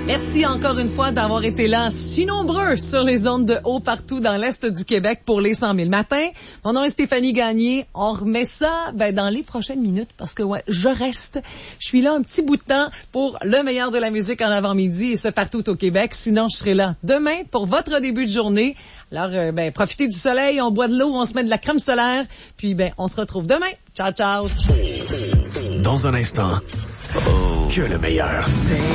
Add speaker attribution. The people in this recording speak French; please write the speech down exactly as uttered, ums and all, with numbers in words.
Speaker 1: Merci encore une fois d'avoir été là, si nombreux sur les ondes de haut partout dans l'Est du Québec pour les cent mille matins. Mon nom est Stéphanie Gagné. On remet ça ben, dans les prochaines minutes parce que ouais, je reste. Je suis là un petit bout de temps pour le meilleur de la musique en avant-midi et ce partout au Québec. Sinon, je serai là demain pour votre début de journée. Alors, euh, ben, profitez du soleil, on boit de l'eau, on se met de la crème solaire. Puis, ben, on se retrouve demain. Ciao, ciao.
Speaker 2: Dans un instant, oh, que le meilleur.